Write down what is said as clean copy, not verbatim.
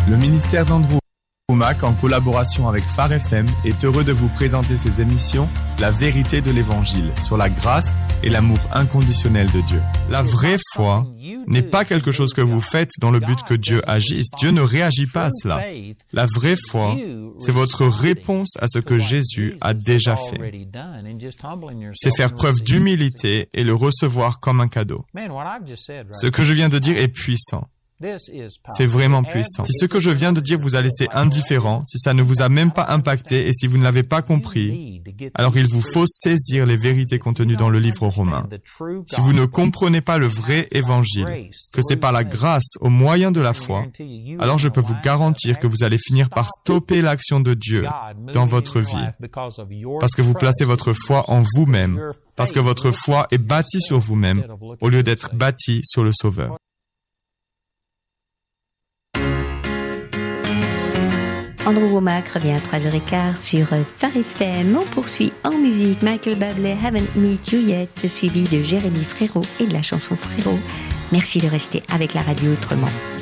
Le ministère d'Andrew Wommack, en collaboration avec Phare FM, est heureux de vous présenter ses émissions La vérité de l'Évangile sur la grâce et l'amour inconditionnel de Dieu. La vraie foi n'est pas quelque chose que vous faites dans le but que Dieu agisse. Dieu ne réagit pas à cela. La vraie foi, c'est votre réponse à ce que Jésus a déjà fait. C'est faire preuve d'humilité et le recevoir comme un cadeau. Ce que je viens de dire est puissant. C'est vraiment puissant. Si ce que je viens de dire vous a laissé indifférent, si ça ne vous a même pas impacté et si vous ne l'avez pas compris, alors il vous faut saisir les vérités contenues dans le livre Romains. Si vous ne comprenez pas le vrai évangile, que c'est par la grâce au moyen de la foi, alors je peux vous garantir que vous allez finir par stopper l'action de Dieu dans votre vie. Parce que vous placez votre foi en vous-même, parce que votre foi est bâtie sur vous-même, au lieu d'être bâtie sur le Sauveur. Andrew Wommack revient à 3h15 sur Phare FM. On poursuit en musique Michael Bublé, Haven't Met You Yet, suivi de Jérémy Frérot et de la chanson Frérot. Merci de rester avec la radio autrement.